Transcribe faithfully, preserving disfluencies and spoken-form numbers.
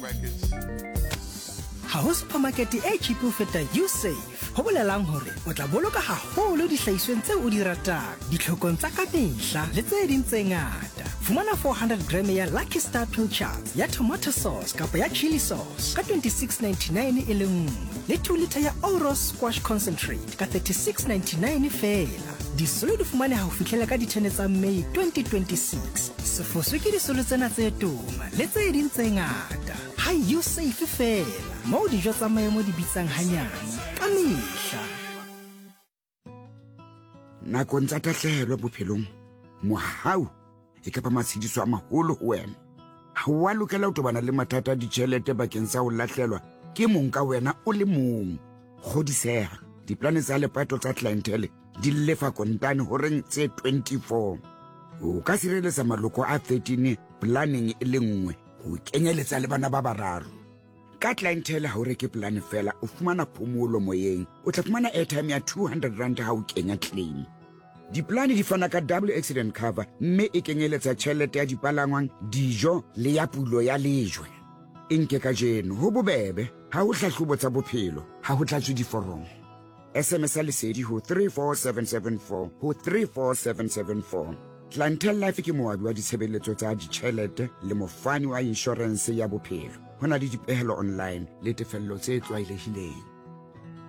Records. Ha supermarket e cheap ho feta USave. Ho bolelang hore o tla boloka haholo dihlahisweng tse o di ratang, ditlhokong tsa ka mehla le tse ding tse ngata. Fumana four hundred gram ya Lucky Star Pilchards ya tomato sauce kapa ya chili sauce ka twenty-six ninety-nine e le nngwe, le two litre ya Oro Squash Concentrate ka thirty-six ninety-nine fela. Disolo di fumane ha ho fihlela ka di-ten tsa May twenty twenty-six. Sefoswe ke disolo tsena tse toma le tse ding tse ngata. Ha USave fela moo dijo tsa maemo di bitsang hanyane ka mehla. Nakong tsa tahlehelo bophelong, mohau e ka ba matshediso a maholo ho wena. Ha wa lokela ho tobana le mathata a ditjhelete bakeng sa ho lahlehelwa ke mong ka wena o le mong. Kgodiseha, diplane tsa lepato tsa clientele di lefa kontane horeng tse twenty-four. O ka sireletsa maloko a thirteen planning e le nngwe ho kenyeletsa le bana ba bararo. Ka clientele ha o reke plan fela o fumana phomolo moyeng, o tla fumana airtime ya two hundred rand ha o kenya claim. Diplane di fana ka double accident cover, mme e kenyeletsa tjhelete ya dipalangwang, dijo le ya pulo ya lejwe. Inke ka jeno ho bobebe ha o hlahlobo tsa bophelo, ha ho tlatswe diforomo. S M S lesedi ho three four seven seven four ho three four seven seven four. Clientele Life ke moabi wa ditshebeletso tsa ditjhelete le mofani wa insurance ya bophelo. Hona le dipehelo online le tefello tse tlwaelehileng.